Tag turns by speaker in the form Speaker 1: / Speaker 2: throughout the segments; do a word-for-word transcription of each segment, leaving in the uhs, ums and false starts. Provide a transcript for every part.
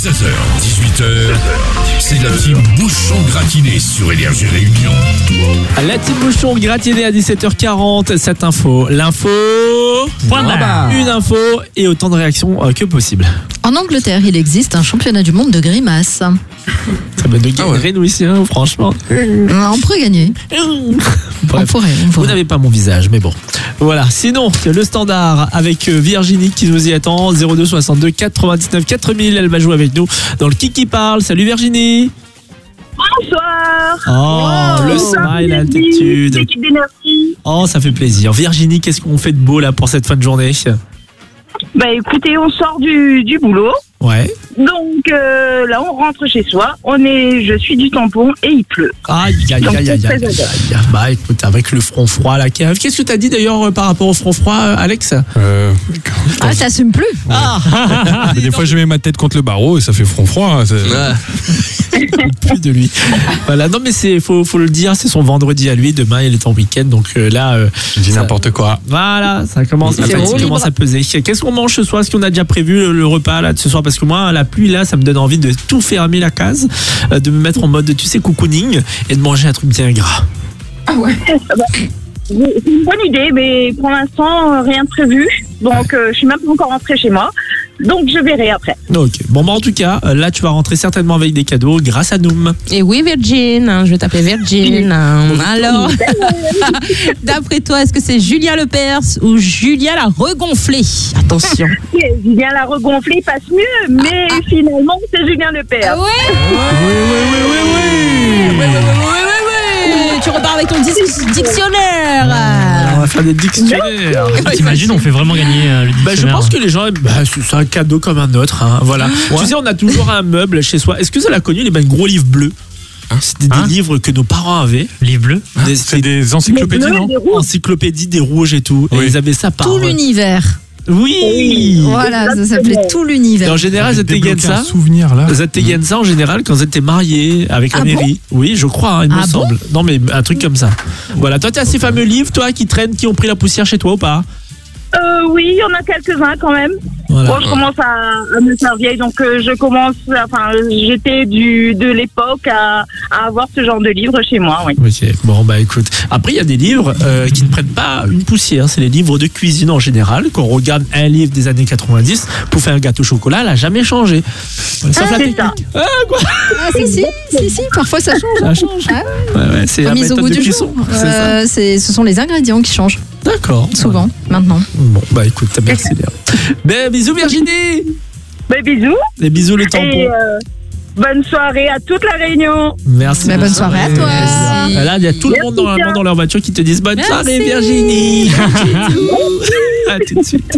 Speaker 1: seize heures dix-huit heures, c'est la team Bouchon gratiné sur Énergie Réunion.
Speaker 2: La team Bouchon gratiné à dix-sept heures quarante, cette info. L'info,
Speaker 3: Point barre.
Speaker 2: une info et autant de réactions euh, que possible.
Speaker 4: En Angleterre, il existe un championnat du monde de grimaces.
Speaker 2: Ça va de gagner, nous ici, hein, franchement.
Speaker 4: On pourrait gagner. On
Speaker 2: Bref.
Speaker 4: pourrait, on
Speaker 2: Vous
Speaker 4: pourrait.
Speaker 2: n'avez pas mon visage, mais bon. Voilà. Sinon, le standard avec Virginie qui nous y attend. zéro deux soixante-deux quatre-vingt-dix-neuf quatre mille. Elle va jouer avec nous dans le Kiki Parle. Salut Virginie.
Speaker 5: Bonsoir.
Speaker 2: Oh, le
Speaker 5: Bonsoir,
Speaker 2: smile,
Speaker 5: Mélanie,
Speaker 2: l'altitude.
Speaker 5: l'équipe d'énergie.
Speaker 2: Oh, ça fait plaisir. Virginie, qu'est-ce qu'on fait de beau là pour cette fin de journée?
Speaker 5: Bah écoutez, on sort du, du boulot.
Speaker 2: Ouais.
Speaker 5: Donc euh, là, on rentre chez soi. On est, je suis du tampon et il pleut.
Speaker 2: Aïe, aïe,
Speaker 5: Donc,
Speaker 2: aïe, aïe,
Speaker 5: c'est
Speaker 2: aïe,
Speaker 5: très
Speaker 2: aïe. Bah écoute, avec le front froid là qui arrive. Qu'est-ce que t'as dit d'ailleurs euh, par rapport au front froid, euh, Alex?
Speaker 6: Euh,
Speaker 4: Ah, t'assumes plus.
Speaker 2: Ah,
Speaker 6: des fois, je mets ma tête contre le barreau et ça fait front froid. hein, c'est-
Speaker 2: plus de lui. Voilà, non mais c'est faut, faut le dire, c'est son vendredi à lui. Demain, il est en week-end, donc euh, là. euh,
Speaker 6: Je dis
Speaker 2: ça-
Speaker 6: n'importe quoi.
Speaker 2: Voilà, ça commence, la
Speaker 4: C'est
Speaker 2: fatigue
Speaker 4: libre.
Speaker 2: commence à peser. Qu'est-ce qu'on mange ce soir? Est-ce qu'on a déjà prévu le, le repas là de ce soir? Parce que moi, la pluie là, ça me donne envie de tout fermer la case, euh, de me mettre en mode, tu sais, cocooning et de manger un truc bien gras.
Speaker 5: C'est une bonne idée, mais pour l'instant, euh, rien de prévu. Donc euh, je suis même pas encore rentrée chez moi. Donc je verrai après.
Speaker 2: Ok. Bon, bah en tout cas, euh, là, tu vas rentrer certainement avec des cadeaux grâce à Noom.
Speaker 3: Et oui, Virgin, hein, je vais t'appeler Virgin. hein. Alors, d'après toi, est-ce que c'est Julia Lepers ou Julia la regonflée? Attention.
Speaker 5: Julien la regonflée passe mieux, mais finalement c'est Julien Lepers.
Speaker 3: Ouais.
Speaker 2: Oui, oui, oui, oui, oui.
Speaker 3: Oui, oui, oui, oui, oui, oui. Tu repars avec ton dis- dictionnaire.
Speaker 2: On va faire des dictionnaires.
Speaker 7: T'imagines, on fait vraiment gagner euh, le
Speaker 2: Bah, je
Speaker 7: dictionnaire.
Speaker 2: pense que les gens, bah, c'est c'est un cadeau comme un autre. Hein, voilà. Tu sais, on a toujours un meuble chez soi. Est-ce que ça l'a connu, les ben, gros livres bleus? C'était des
Speaker 7: Hein
Speaker 2: livres que nos parents avaient.
Speaker 7: Livre bleu.
Speaker 2: Des,
Speaker 6: C'est des encyclopédies, non?
Speaker 5: Des roues.
Speaker 2: encyclopédies, des rouges et tout. Et
Speaker 6: Oui.
Speaker 2: ils avaient ça par.
Speaker 4: Tout l'univers.
Speaker 2: Oui.
Speaker 4: Voilà, ça s'appelait tout
Speaker 2: Et
Speaker 4: l'univers.
Speaker 2: en général, ils te gagnent
Speaker 6: Débloquer un
Speaker 2: ça.
Speaker 6: souvenir là.
Speaker 2: Ils te gagnent ça en général quand ils étaient mariés avec la
Speaker 4: Ah
Speaker 2: mairie. Oui, je crois, hein, il me
Speaker 4: Ah bon
Speaker 2: semble. Non, mais un truc comme ça. Voilà. Toi, tu as ces fameux livres, toi, qui traînent, qui ont pris la poussière chez toi ou pas?
Speaker 5: Euh, oui, il y en a quelques-uns quand même.
Speaker 2: Voilà.
Speaker 5: Bon, je commence à, à me faire vieille, donc euh, je commence, enfin, j'étais du de l'époque à, à avoir ce genre de livres chez moi, oui.
Speaker 2: Ok, bon bah écoute. Après il y a des livres euh, qui ne prennent pas une poussière, c'est les livres de cuisine en général. Quand on regarde un livre des années quatre-vingt-dix, pour faire un gâteau au chocolat, elle n'a jamais changé. Sauf la
Speaker 5: c'est
Speaker 2: technique.
Speaker 5: ça.
Speaker 2: Ah, quoi.
Speaker 4: Ah, si, si, si, si, parfois ça change.
Speaker 2: Ça change.
Speaker 4: Ah
Speaker 2: Ouais, ouais, c'est la
Speaker 4: Mise au
Speaker 2: méthode
Speaker 4: goût
Speaker 2: de
Speaker 4: du
Speaker 2: cuisson.
Speaker 4: jour.
Speaker 2: C'est ça.
Speaker 4: Euh, c'est- ce sont les ingrédients qui changent,
Speaker 2: D'accord.
Speaker 4: souvent, maintenant.
Speaker 2: Bon bah écoute, merci bien. Ben bisous Virginie.
Speaker 5: Ben, bisous
Speaker 2: Et bisous le
Speaker 5: et
Speaker 2: tampon.
Speaker 5: euh, bonne soirée à toute la Réunion.
Speaker 2: Merci.
Speaker 4: Bah, bonne soirée à toi.
Speaker 2: Merci. Et là, il y a tout le monde
Speaker 5: Merci,
Speaker 2: normalement
Speaker 5: bien.
Speaker 2: dans leur voiture qui te disent bonne
Speaker 4: Merci.
Speaker 2: soirée Virginie. À tout de suite.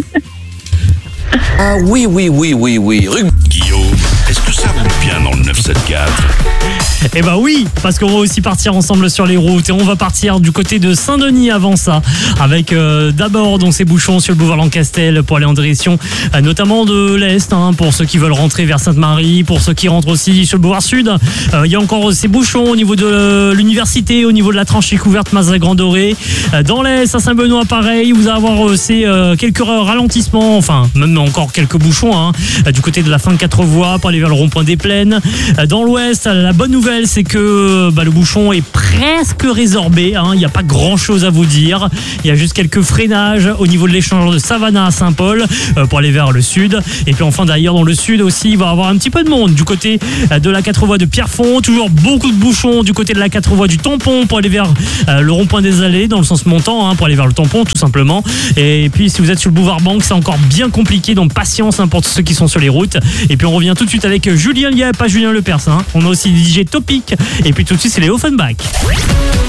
Speaker 8: Ah oui, oui, oui, oui, oui. Rug-
Speaker 1: Guillaume, est-ce que ça roule bien dans le neuf cent soixante-quatre?
Speaker 7: Eh bah oui, parce qu'on va aussi partir ensemble sur les routes et on va partir du côté de Saint-Denis avant ça, avec euh, d'abord donc ces bouchons sur le boulevard Lancastel pour aller en direction euh, notamment de l'Est, hein, pour ceux qui veulent rentrer vers Sainte-Marie, pour ceux qui rentrent aussi sur le boulevard Sud. Euh, Il y a encore ces bouchons au niveau de euh, l'université, au niveau de la tranchée couverte Mazas-Grand-Doré. Euh, dans l'Est, à Saint-Benoît, pareil, vous allez avoir euh, ces euh, quelques ralentissements, enfin même encore quelques bouchons, hein, euh, du côté de la fin de quatre voies pour aller vers le rond-point des Plaines. Euh, dans l'Ouest, la bonne nouvelle, c'est que bah, le bouchon est presque résorbé, hein. Il n'y a pas grand chose à vous dire. Il y a juste quelques freinages au niveau de l'échange de Savannah à Saint-Paul euh, pour aller vers le sud. Et puis enfin d'ailleurs dans le sud aussi, il va y avoir un petit peu de monde du côté euh, de la quatre voies de Pierrefonds. Toujours beaucoup de bouchons du côté de la quatre voies du Tampon pour aller vers euh, le rond-point des Allées dans le sens montant, hein, pour aller vers le Tampon tout simplement. Et puis si vous êtes sur le boulevard Banque, c'est encore bien compliqué, donc patience, hein, pour tous ceux qui sont sur les routes. Et puis on revient tout de suite avec Julien Liep, pas Julien Lepers, hein. On a aussi D J Topic et puis tout de suite c'est les Offenbach.